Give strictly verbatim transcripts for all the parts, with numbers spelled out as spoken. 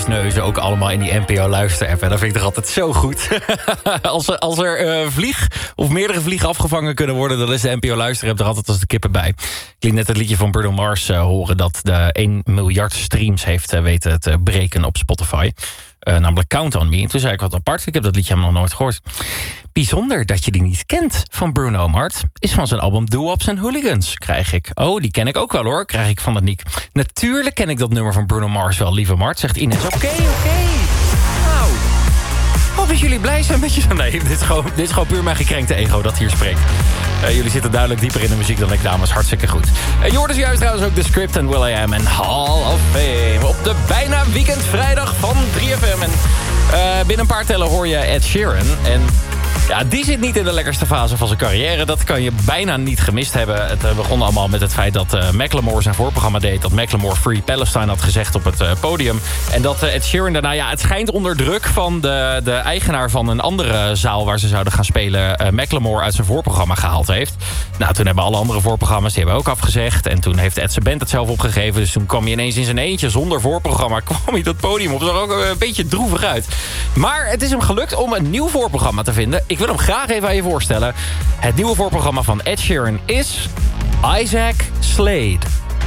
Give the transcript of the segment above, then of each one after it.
wijsneuzen ook allemaal in die N P O-luister-app. En dat vind ik toch altijd zo goed. als er, als er uh, vlieg of meerdere vliegen afgevangen kunnen worden... dan is de N P O-luister-app er altijd als de kippen bij. Ik liet net het liedje van Bruno Mars uh, horen... dat de één miljard streams heeft uh, weten te breken op Spotify. Uh, namelijk Count on Me. En toen zei ik wat apart, ik heb dat liedje helemaal nog nooit gehoord. Bijzonder dat je die niet kent van Bruno Mars... is van zijn album Doo-Wops and Hooligans, krijg ik. Oh, die ken ik ook wel hoor, krijg ik van de Niek. Natuurlijk ken ik dat nummer van Bruno Mars wel, lieve Mart, zegt Ines. Oké, okay, oké. Okay. Nou, hoop dat jullie blij zijn met je... Nee, dit is, gewoon, dit is gewoon puur mijn gekrenkte ego dat hier spreekt. Uh, jullie zitten duidelijk dieper in de muziek dan ik, dames. Hartstikke goed. Uh, je hoort dus juist trouwens ook The Script en Will I Am en Hall of Fame. Op de bijna weekendvrijdag van drie F M. En uh, binnen een paar tellen hoor je Ed Sheeran. En ja, die zit niet in de lekkerste fase van zijn carrière. Dat kan je bijna niet gemist hebben. Het uh, begon allemaal met het feit dat uh, Macklemore zijn voorprogramma deed. Dat Macklemore Free Palestine had gezegd op het uh, podium. En dat uh, Ed Sheeran daarna, ja, het schijnt onder druk van de, de eigenaar van een andere zaal waar ze zouden gaan spelen, uh, Macklemore uit zijn voorprogramma gehaald heeft. Nou, toen hebben alle andere voorprogramma's die hebben ook afgezegd. En toen heeft Ed zijn band het zelf opgegeven. Dus toen kwam hij ineens in zijn eentje zonder voorprogramma. Kwam hij dat podium op. Dat zag ook een beetje droevig uit. Maar het is hem gelukt om een nieuw voorprogramma te vinden. Ik wil hem graag even aan je voorstellen. Het nieuwe voorprogramma van Ed Sheeran is Isaac Slade.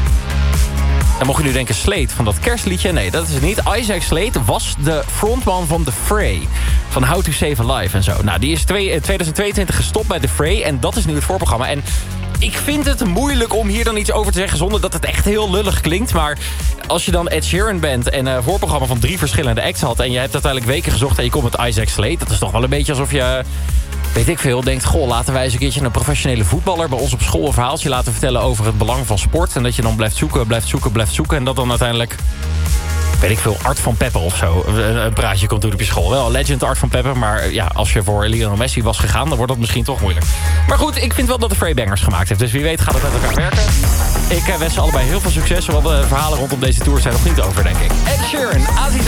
Dan mocht je nu denken, Slade van dat kerstliedje. Nee, dat is het niet. Isaac Slade was de frontman van The Fray. Van How to Save a Life en zo. Nou, die is tweeduizend tweeëntwintig gestopt bij The Fray. En dat is nu het voorprogramma. En ik vind het moeilijk om hier dan iets over te zeggen zonder dat het echt heel lullig klinkt. Maar als je dan Ed Sheeran bent en een voorprogramma van drie verschillende acts had... en je hebt uiteindelijk weken gezocht en je komt met Isaac Slade... dat is toch wel een beetje alsof je, weet ik veel, denkt... goh, laten wij eens een keertje een professionele voetballer bij ons op school een verhaaltje laten vertellen over het belang van sport. En dat je dan blijft zoeken, blijft zoeken, blijft zoeken. En dat dan uiteindelijk, weet ik veel, Art van Pepper of zo een praatje komt doen op je school. Wel, legend Art van Pepper, maar ja, als je voor Lionel Messi was gegaan, dan wordt dat misschien toch moeilijk. Maar goed, ik vind wel dat de Fray bangers gemaakt heeft. Dus wie weet gaat het met elkaar werken. Ik wens ze allebei heel veel succes, want de verhalen rondom deze tour zijn nog niet over, denk ik. Ed Sheeran, Aziz